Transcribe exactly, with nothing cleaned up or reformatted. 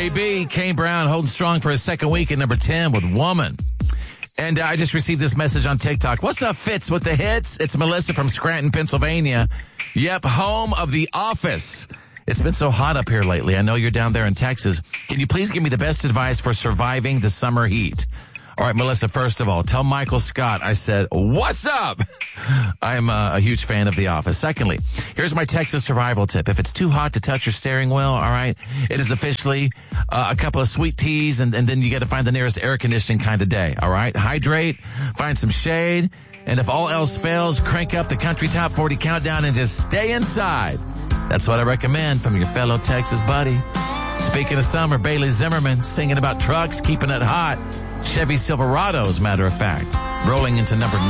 A B, Kane Brown, holding strong for his second week at number ten with Woman. And uh, I just received this message on TikTok. What's up, Fitz, with the hits? It's Melissa from Scranton, Pennsylvania. Yep, home of The Office. It's been so hot up here lately. I know you're down there in Texas. Can you please give me the best advice for surviving the summer heat? All right, Melissa, first of all, tell Michael Scott I said, what's up? I'm uh, a huge fan of The Office. Secondly, here's my Texas survival tip. If it's too hot to touch your steering wheel, all right, it is officially uh, a couple of sweet teas, and, and then you got to find the nearest air conditioning kind of day, all right? Hydrate, find some shade, and if all else fails, crank up the Country Top forty Countdown and just stay inside. That's what I recommend from your fellow Texas buddy. Speaking of summer, Bailey Zimmerman singing about trucks, keeping it hot. Chevy Silverado, as a matter of fact, rolling into number